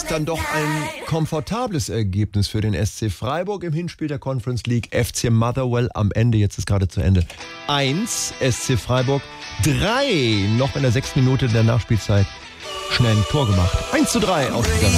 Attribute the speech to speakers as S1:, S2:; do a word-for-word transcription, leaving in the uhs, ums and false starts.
S1: dann doch ein komfortables Ergebnis für den S C Freiburg im Hinspiel der Conference League. F C Motherwell am Ende, jetzt ist gerade zu Ende. Eins, S C Freiburg drei. Noch in der sechsten Minute der Nachspielzeit schnell ein Tor gemacht. Eins zu drei ausgegangen.